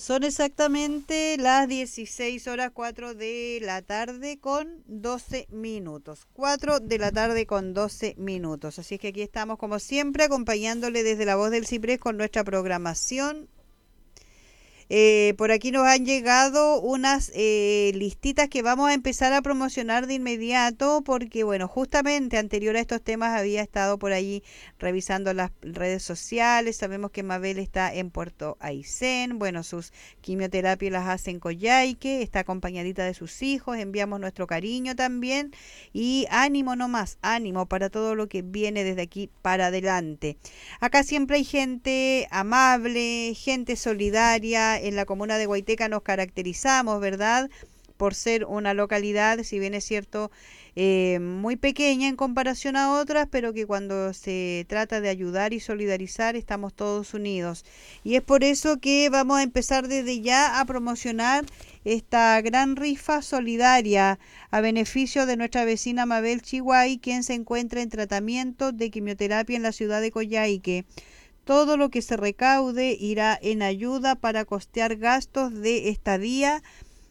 Son exactamente las 16 horas 4 de la tarde con 12 minutos. 4 de la tarde con 12 minutos. Así que aquí estamos como siempre acompañándole desde la voz del Ciprés con nuestra programación. Por aquí nos han llegado unas listitas que vamos a empezar a promocionar de inmediato porque, bueno, justamente anterior a estos temas había estado por allí revisando las redes sociales. Sabemos que Mabel está en Puerto Aysén. Bueno, sus quimioterapias las hace en Coyhaique. Está acompañadita de sus hijos. Enviamos nuestro cariño también. Y ánimo nomás, ánimo para todo lo que viene desde aquí para adelante. Acá siempre hay gente amable, gente solidaria. En la comuna de Guaiteca nos caracterizamos, ¿verdad?, por ser una localidad, si bien es cierto, muy pequeña en comparación a otras, pero que cuando se trata de ayudar y solidarizar estamos todos unidos. Y es por eso que vamos a empezar desde ya a promocionar esta gran rifa solidaria a beneficio de nuestra vecina Mabel Chihuay, quien se encuentra en tratamiento de quimioterapia en la ciudad de Coyhaique. Todo lo que se recaude irá en ayuda para costear gastos de estadía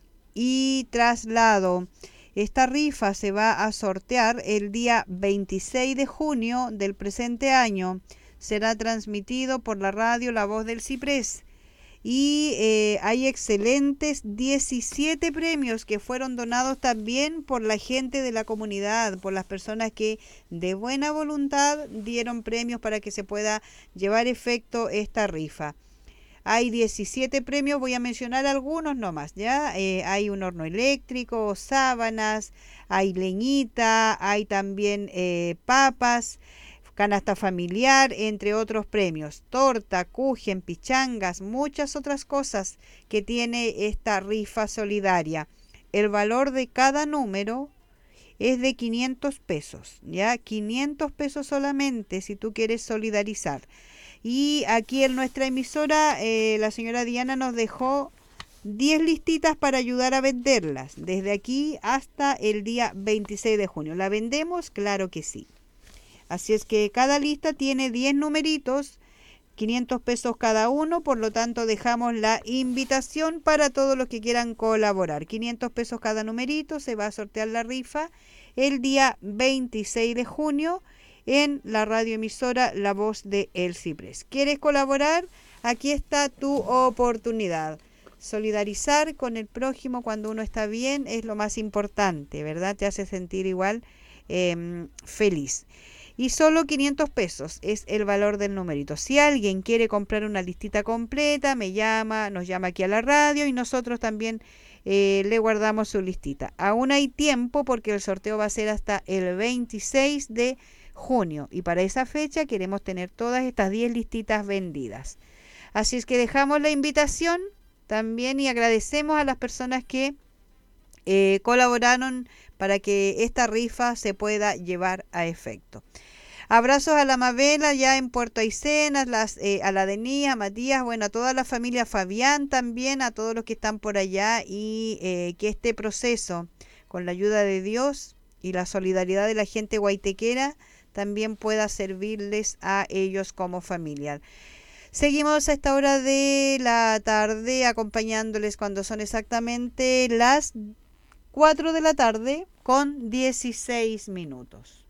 y traslado. Esta rifa se va a sortear el día 26 de junio del presente año. Será transmitido por la radio La Voz del Ciprés. Y hay excelentes 17 premios que fueron donados también por la gente de la comunidad, por las personas que de buena voluntad dieron premios para que se pueda llevar efecto esta rifa. Hay 17 premios, voy a mencionar algunos nomás, ¿ya? Hay un horno eléctrico, sábanas, hay leñita, hay también papas, canasta familiar, entre otros premios, torta, kuchen, pichangas, muchas otras cosas que tiene esta rifa solidaria. El valor de cada número es de 500 pesos, ¿ya? 500 pesos solamente si tú quieres solidarizar. Y aquí en nuestra emisora, la señora Diana nos dejó 10 listitas para ayudar a venderlas, desde aquí hasta el día 26 de junio. ¿La vendemos? Claro que sí. Así es que cada lista tiene 10 numeritos, 500 pesos cada uno, por lo tanto dejamos la invitación para todos los que quieran colaborar. 500 pesos cada numerito, se va a sortear la rifa el día 26 de junio en la radioemisora La Voz de El Ciprés. ¿Quieres colaborar? Aquí está tu oportunidad. Solidarizar con el prójimo cuando uno está bien es lo más importante, ¿verdad? Te hace sentir igual feliz. Y solo 500 pesos es el valor del numerito. Si alguien quiere comprar una listita completa, me llama, nos llama aquí a la radio y nosotros también le guardamos su listita. Aún hay tiempo porque el sorteo va a ser hasta el 26 de junio y para esa fecha queremos tener todas estas 10 listitas vendidas. Así es que dejamos la invitación también y agradecemos a las personas que colaboraron para que esta rifa se pueda llevar a efecto. Abrazos a la Mabel allá en Puerto Aysén, a la Denise, a Matías, bueno, a toda la familia Fabián también, a todos los que están por allá y que este proceso, con la ayuda de Dios y la solidaridad de la gente guaitequera, también pueda servirles a ellos como familia. Seguimos a esta hora de la tarde acompañándoles cuando son exactamente las 4 de la tarde con 16 minutos.